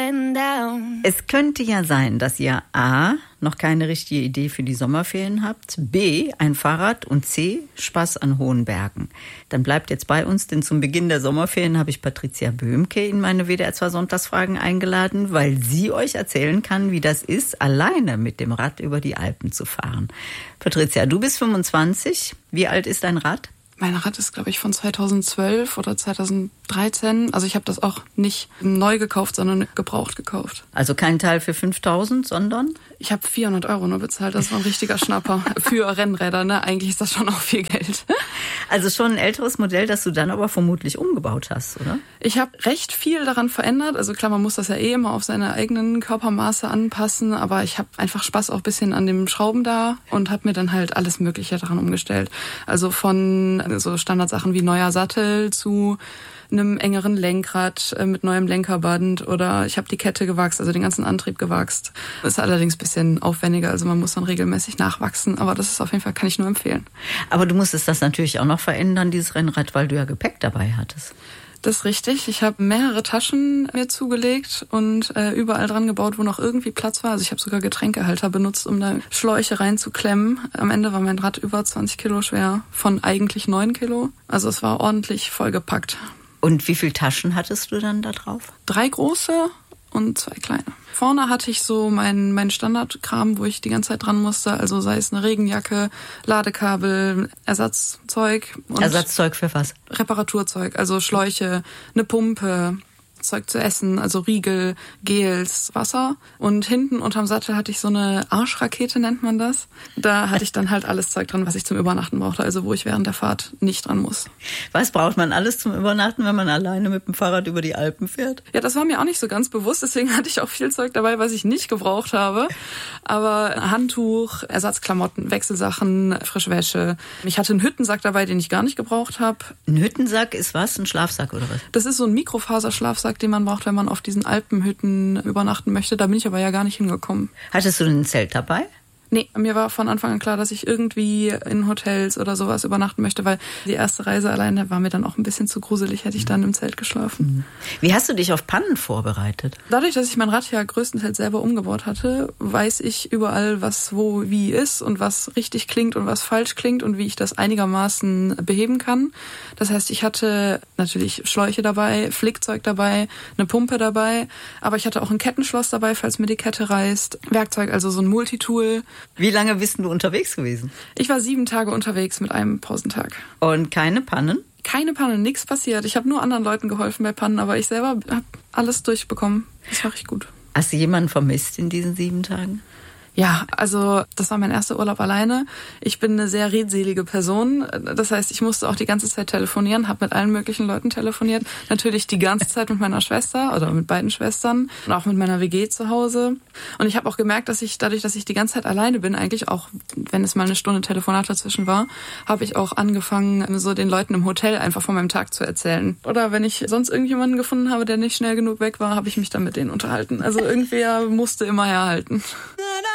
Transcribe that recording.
and down. Es könnte ja sein, dass ihr A, noch keine richtige Idee für die Sommerferien habt, B, ein Fahrrad und C, Spaß an hohen Bergen. Dann bleibt jetzt bei uns, denn zum Beginn der Sommerferien habe ich Patricia Böhmke in meine WDR 2 Sonntagsfragen eingeladen, weil sie euch erzählen kann, wie das ist, alleine mit dem Rad über die Alpen zu fahren. Patricia, du bist 25. Wie alt ist dein Rad? Mein Rad ist, glaube ich, von 2012 oder 2013. Also ich habe das auch nicht neu gekauft, sondern gebraucht gekauft. Also kein Teil für 5.000, sondern? Ich habe 400 € nur bezahlt. Das war ein richtiger Schnapper für Rennräder. Ne? Eigentlich ist das schon auch viel Geld. Also schon ein älteres Modell, das du dann aber vermutlich umgebaut hast, oder? Ich habe recht viel daran verändert. Also klar, man muss das ja immer auf seine eigenen Körpermaße anpassen. Aber ich habe einfach Spaß auch ein bisschen an dem Schrauben da und habe mir dann halt alles Mögliche daran umgestellt. Also von so Standardsachen wie neuer Sattel zu einem engeren Lenkrad mit neuem Lenkerband oder ich habe die Kette gewachst, also den ganzen Antrieb gewachst. Das ist allerdings ein bisschen aufwendiger, also man muss dann regelmäßig nachwachsen, aber das ist auf jeden Fall, kann ich nur empfehlen. Aber du musstest das natürlich auch noch verändern, dieses Rennrad, weil du ja Gepäck dabei hattest. Das ist richtig. Ich habe mehrere Taschen mir zugelegt und überall dran gebaut, wo noch irgendwie Platz war. Also ich habe sogar Getränkehalter benutzt, um da Schläuche reinzuklemmen. Am Ende war mein Rad über 20 Kilo schwer, von eigentlich 9 Kilo. Also es war ordentlich vollgepackt. Und wie viele Taschen hattest du dann da drauf? 3 große und 2 kleine. Vorne hatte ich so meinen Standardkram, wo ich die ganze Zeit dran musste. Also sei es eine Regenjacke, Ladekabel, Ersatzzeug. Ersatzzeug für was? Reparaturzeug, also Schläuche, eine Pumpe, Zeug zu essen, also Riegel, Gels, Wasser. Und hinten unterm Sattel hatte ich so eine Arschrakete, nennt man das. Da hatte ich dann halt alles Zeug dran, was ich zum Übernachten brauchte, also wo ich während der Fahrt nicht dran muss. Was braucht man alles zum Übernachten, wenn man alleine mit dem Fahrrad über die Alpen fährt? Ja, das war mir auch nicht so ganz bewusst, deswegen hatte ich auch viel Zeug dabei, was ich nicht gebraucht habe. Aber Handtuch, Ersatzklamotten, Wechselsachen, frische Wäsche. Ich hatte einen Hüttensack dabei, den ich gar nicht gebraucht habe. Ein Hüttensack ist was? Ein Schlafsack oder was? Das ist so ein Mikrofaserschlafsack, den man braucht, wenn man auf diesen Alpenhütten übernachten möchte. Da bin ich aber ja gar nicht hingekommen. Hattest du denn ein Zelt dabei? Nee, mir war von Anfang an klar, dass ich irgendwie in Hotels oder sowas übernachten möchte, weil die erste Reise alleine war mir dann auch ein bisschen zu gruselig, hätte ich dann im Zelt geschlafen. Wie hast du dich auf Pannen vorbereitet? Dadurch, dass ich mein Rad ja größtenteils selber umgebaut hatte, weiß ich überall, was wo wie ist und was richtig klingt und was falsch klingt und wie ich das einigermaßen beheben kann. Das heißt, ich hatte natürlich Schläuche dabei, Flickzeug dabei, eine Pumpe dabei, aber ich hatte auch ein Kettenschloss dabei, falls mir die Kette reißt. Werkzeug, also so ein Multitool. Wie lange bist du unterwegs gewesen? Ich war 7 Tage unterwegs mit einem Pausentag. Und keine Pannen? Keine Panne, nichts passiert. Ich habe nur anderen Leuten geholfen bei Pannen, aber ich selber habe alles durchbekommen. Das war richtig gut. Hast du jemanden vermisst in diesen 7 Tagen? Ja, also das war mein erster Urlaub alleine. Ich bin eine sehr redselige Person. Das heißt, ich musste auch die ganze Zeit telefonieren, habe mit allen möglichen Leuten telefoniert. Natürlich die ganze Zeit mit meiner Schwester oder mit beiden Schwestern und auch mit meiner WG zu Hause. Und ich habe auch gemerkt, dass ich dadurch, dass ich die ganze Zeit alleine bin, eigentlich auch, wenn es mal eine Stunde Telefonat dazwischen war, habe ich auch angefangen, so den Leuten im Hotel einfach von meinem Tag zu erzählen. Oder wenn ich sonst irgendjemanden gefunden habe, der nicht schnell genug weg war, habe ich mich dann mit denen unterhalten. Also irgendwer musste immer herhalten.